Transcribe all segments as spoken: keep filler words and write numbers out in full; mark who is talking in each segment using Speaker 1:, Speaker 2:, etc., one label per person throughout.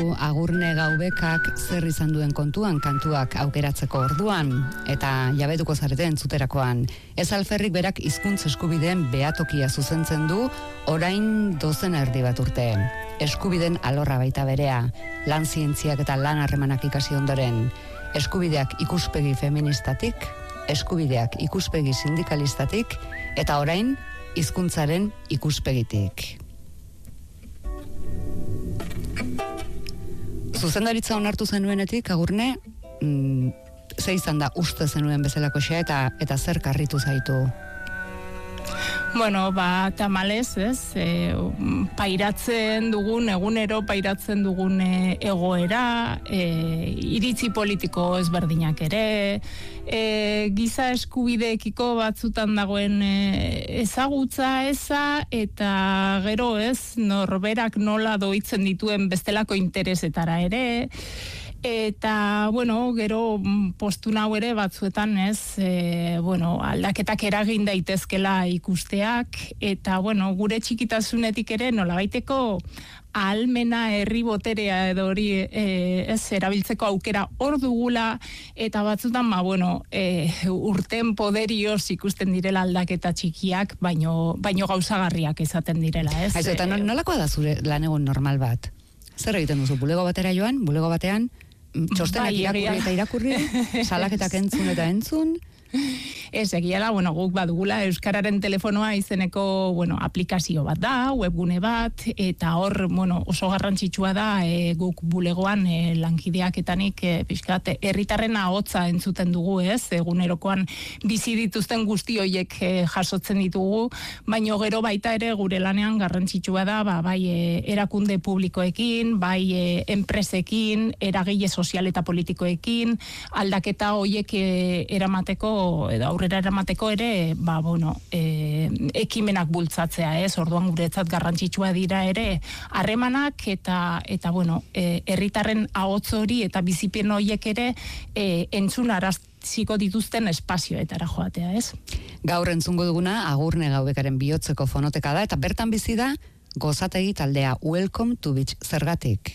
Speaker 1: Agurne Gaubekak zer izan duen kontuan kantuak aukeratzeko orduan, eta jabetuko zarete entzuterakoan. Ez Alferrik berak hizkuntz eskubideen behatokia zuzentzen du orain dozen erdi bat urte. Eskubideen alorra baita berea, lan zientziak eta lan harremanak ikasi ondoren. Eskubideak ikuspegi feministatik, eskubideak ikuspegi sindikalistatik, eta orain hizkuntzaren ikuspegitik. Zuzendaritza onartu zenuenetik, Agurne, mm, ze izan da uste zenuen bezalako xea eta, eta zer karritu zaitu?
Speaker 2: Bueno, ba, tamalez, ez, e, pairatzen dugun, egunero pairatzen dugun e, egoera, e, iritzi politiko ezberdinak ere, e, giza eskubideekiko batzutan dagoen e, ezagutza eza, eta gero ez, norberak nola doitzen dituen bestelako interesetara ere, eta, bueno, gero postu nau ere batzuetan ez, e, bueno, aldaketak eragin daitezkela ikusteak, eta, bueno, gure txikitasunetik ere nolabaiteko ahalmena herri boterea edo hori e, ez erabiltzeko aukera hor dugula, eta batzutan, ma, bueno, e, urten poderioz ikusten direla aldaketa txikiak, baino, baino gauzagarriak izaten direla, ez?
Speaker 1: Aizu, eta nolakoa da zure lan egun normal bat? Zer egiten duzu, bulego batera joan, bulego batean, txostenak bai, irakurri eta irakurri, salaketak entzun eta entzun? Ez, egiala, bueno, guk badugula Euskararen telefonoa izeneko, bueno, aplikazio bat da, webgune bat, eta hor, bueno, oso garrantzitsua da e, guk bulegoan e, lankideaketanik e, pixkat, herritarren ahotsa entzuten dugu, ez, egunerokoan bizi dituzten guzti hoiek e, jasotzen ditugu, baino gero baita ere gure lanean garrantzitsua da, ba, bai e, erakunde publikoekin, bai e, enpresekin, eragile sozial eta politikoekin, aldaketa hoiek e, eramateko edo aurrera eramateko ere, ba, bueno, e, ekimenak bultzatzea, ez, orduan guretzat garrantzitsua dira ere harremanak eta, eta bueno, e, herritarren ahotz hori eta bizipien horiek ere e, entzun araztiko dituzten espazioetara joatea, ez? Gaur entzungo duguna Agurne Gaubekaren bihotzeko fonoteka da, eta bertan bizi da gozategi taldea. Welcome to Beach, zergatik?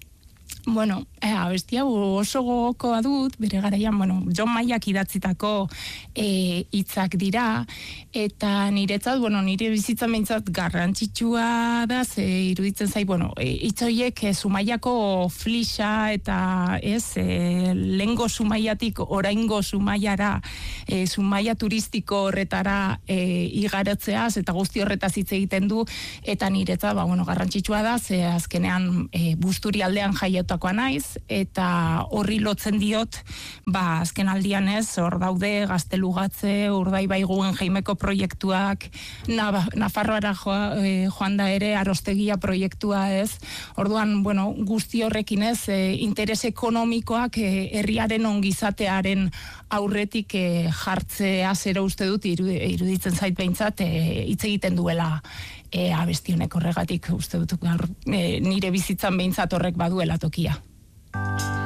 Speaker 2: Bueno, eh, abestia oso gogokoa dut, bere garaian, bueno, John Mayak idatzitako hitzak e, dira, eta niretzat, bueno, nire bizitzan behintzat garrantzitsua da, ze iruditzen zai, bueno, hitz horiek e, Zumaiako flixa eta ez, e, lengo Zumaiatik oraingo Zumaiara, e, Zumaia turistiko horretara e, igaratzeaz, eta guzti horretaz hitz egiten du, eta niretzat, ba, bueno, garrantzitsua da, ze azkenean e, Busturi aldean jaiota naiz, eta horri lotzen diot, ba, azken aldian ez, hor daude Gaztelugatze, Urdaibai Guggenheimeko proiektuak, Nafarroara joa, e, joan da ere Arostegia proiektua ez, orduan, bueno, guzti horrekin ez, e, interes ekonomikoak e, herriaren ongizatearen aurretik e, jartzea zero uste dut, iruditzen zait behintzat, e, hitz egiten duela E, abestionek horregatik uste dut gaur e, nire bizitzan behintzat horrek baduela tokia.